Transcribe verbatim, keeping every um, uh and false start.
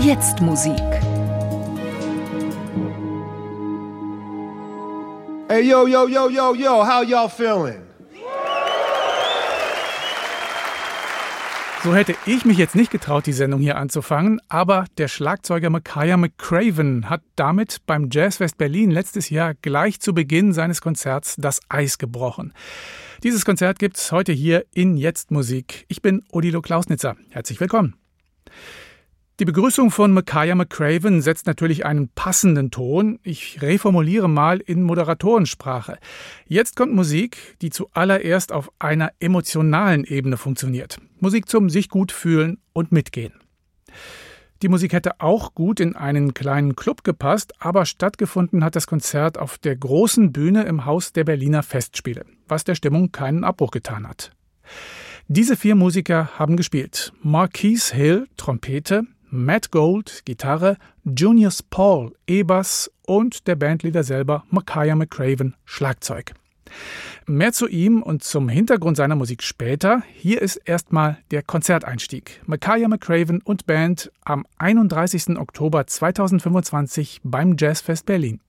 Jetzt Musik. Hey, yo, yo, yo, yo, yo, how y'all feeling? So hätte ich mich jetzt nicht getraut, die Sendung hier anzufangen, aber der Schlagzeuger Makaya McCraven hat damit beim Jazzfest Berlin letztes Jahr gleich zu Beginn seines Konzerts das Eis gebrochen. Dieses Konzert gibt's heute hier in Jetzt Musik. Ich bin Odilo Klausnitzer. Herzlich willkommen. Die Begrüßung von Makaya McCraven setzt natürlich einen passenden Ton. Ich reformuliere mal in Moderatorensprache. Jetzt kommt Musik, die zuallererst auf einer emotionalen Ebene funktioniert. Musik zum sich gut fühlen und mitgehen. Die Musik hätte auch gut in einen kleinen Club gepasst, aber stattgefunden hat das Konzert auf der großen Bühne im Haus der Berliner Festspiele, was der Stimmung keinen Abbruch getan hat. Diese vier Musiker haben gespielt. Marquise Hill, Trompete, Matt Gold, Gitarre, Junius Paul, E-Bass und der Bandleader selber, Makaya McCraven, Schlagzeug. Mehr zu ihm und zum Hintergrund seiner Musik später. Hier ist erstmal der Konzerteinstieg. Makaya McCraven und Band am einunddreißigsten Oktober zweitausendfünfundzwanzig beim Jazzfest Berlin.